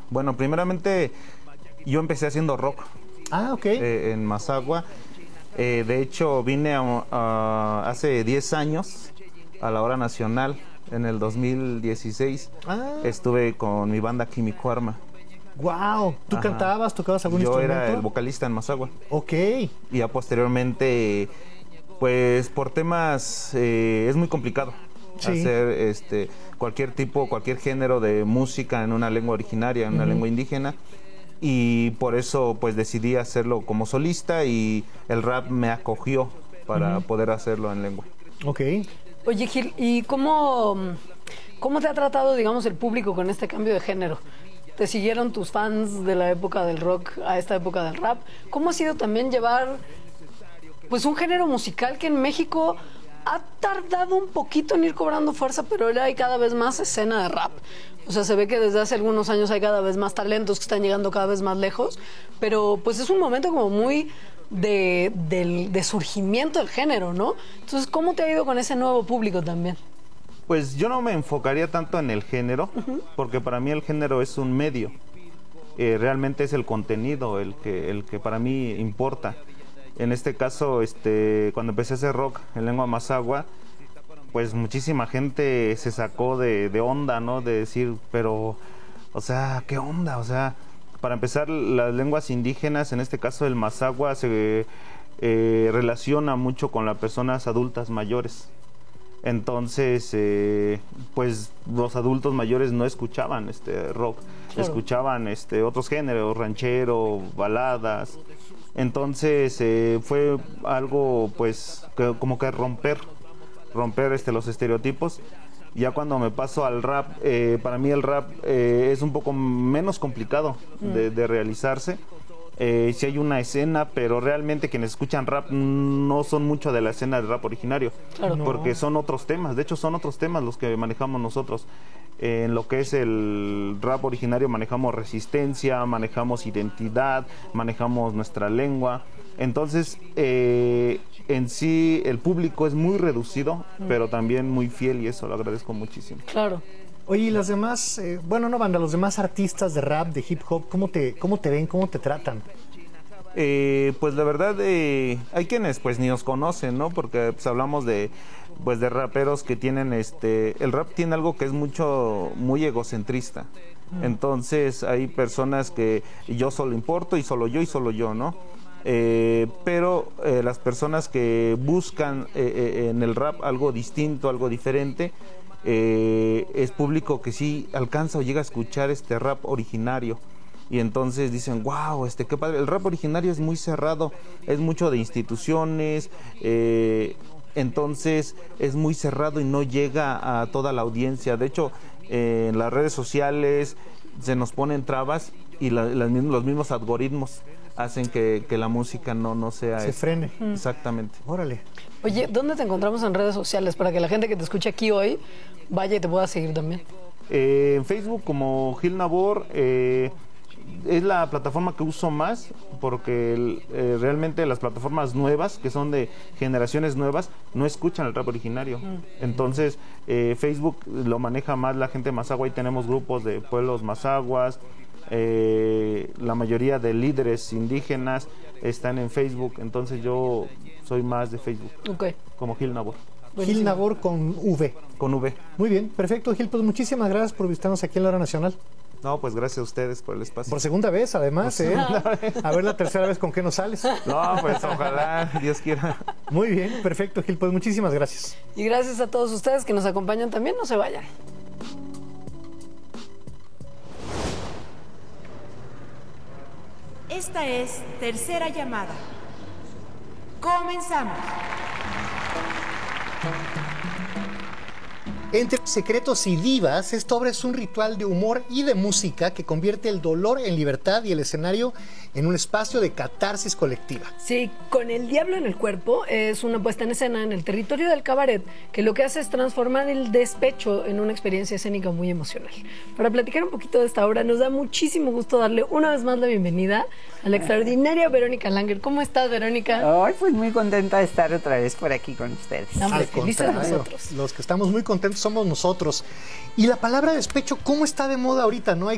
Bueno, primeramente yo empecé haciendo rock. Ah, ok. En Mazahua. De hecho, vine hace 10 años a la Hora Nacional, en el 2016. Estuve con mi banda Químico Arma. Wow. ¿Tú Ajá. cantabas, tocabas algún instrumento? Yo era el vocalista en Mazahua. Ok. Y ya posteriormente, pues por temas, es muy complicado hacer cualquier género de música en una lengua originaria, en una lengua indígena. Y por eso pues decidí hacerlo como solista y el rap me acogió para poder hacerlo en lengua. Ok. Oye, Gil, ¿y cómo te ha tratado, digamos, el público con este cambio de género? ¿Te siguieron tus fans de la época del rock a esta época del rap? ¿Cómo ha sido también llevar pues un género musical que en México ha tardado un poquito en ir cobrando fuerza, pero ahora hay cada vez más escena de rap? O sea, se ve que desde hace algunos años hay cada vez más talentos que están llegando cada vez más lejos, pero pues es un momento como muy de surgimiento del género, ¿no? Entonces, ¿cómo te ha ido con ese nuevo público también? Pues yo no me enfocaría tanto en el género, porque para mí el género es un medio. Realmente es el contenido el que para mí importa. En este caso, cuando empecé a hacer rock en lengua mazahua, pues muchísima gente se sacó de onda, ¿no? De decir, pero, o sea, ¿qué onda? O sea, para empezar, las lenguas indígenas, en este caso el mazahua, se relaciona mucho con las personas adultas mayores. Entonces, pues los adultos mayores no escuchaban rock, escuchaban otros géneros, ranchero, baladas. Entonces, fue algo, pues, como que romper los estereotipos. Ya cuando me paso al rap, para mí el rap es un poco menos complicado de realizarse. Sí hay una escena, pero realmente quienes escuchan rap no son mucho de la escena de rap originario, porque son otros temas. De hecho, son otros temas los que manejamos nosotros. En lo que es el rap originario manejamos resistencia, manejamos identidad, manejamos nuestra lengua. Entonces, en sí el público es muy reducido, pero también muy fiel, y eso lo agradezco muchísimo. Claro. Oye, y las demás, los demás artistas de rap, de hip hop, ¿cómo te ven, cómo te tratan? Pues la verdad, hay quienes pues ni nos conocen, ¿no? Porque pues hablamos de raperos que tienen el rap tiene algo que es muy egocentrista. Entonces hay personas que yo solo importo y solo yo, ¿no? Pero las personas que buscan en el rap algo distinto, algo diferente, es público que sí alcanza o llega a escuchar rap originario. Y entonces dicen, wow, qué padre. El rap originario es muy cerrado, es mucho de instituciones, entonces es muy cerrado y no llega a toda la audiencia. De hecho, en las redes sociales se nos ponen trabas y los mismos algoritmos hacen que la música no sea... Se frene. Exactamente. Órale. Oye, ¿dónde te encontramos en redes sociales para que la gente que te escuche aquí hoy vaya y te pueda seguir también? En Facebook como Gil Nabor, es la plataforma que uso más, porque realmente las plataformas nuevas, que son de generaciones nuevas, no escuchan el rap originario. Entonces, Facebook lo maneja más la gente mazahua, y tenemos grupos de pueblos mazahuas. La mayoría de líderes indígenas están en Facebook, entonces yo soy más de Facebook, como Gil Nabor. Buenísimo. Gil Nabor con V. Con V. Muy bien, perfecto, Gil, pues muchísimas gracias por visitarnos aquí en la Hora Nacional. No, pues gracias a ustedes por el espacio. Por segunda vez, además, A ver la tercera vez con qué nos sales. No, pues ojalá, Dios quiera. Muy bien, perfecto, Gil, pues muchísimas gracias. Y gracias a todos ustedes que nos acompañan también, no se vayan. Esta es Tercera Llamada. Comenzamos. Entre secretos y divas, esta obra es un ritual de humor y de música que convierte el dolor en libertad y el escenario en un espacio de catarsis colectiva. Sí, Con el diablo en el cuerpo es una puesta en escena en el territorio del cabaret que lo que hace es transformar el despecho en una experiencia escénica muy emocional. Para platicar un poquito de esta obra, nos da muchísimo gusto darle una vez más la bienvenida a la extraordinaria Verónica Langer. ¿Cómo estás, Verónica? Ay, pues muy contenta de estar otra vez por aquí con ustedes. Hombre, felices nosotros. Los que estamos muy contentos somos nosotros. Y la palabra despecho, ¿cómo está de moda ahorita? ¿No? Hay